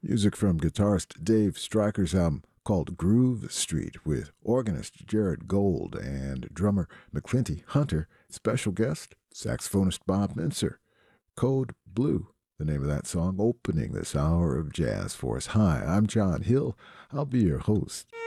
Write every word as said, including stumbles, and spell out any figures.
Music from guitarist Dave Stryker's album called Groove Street with organist Jared Gold and drummer McClinty Hunter. Special guest, saxophonist Bob Mincer. Code Blue, the name of that song, opening this hour of jazz for us. Hi, I'm John Hill. I'll be your host.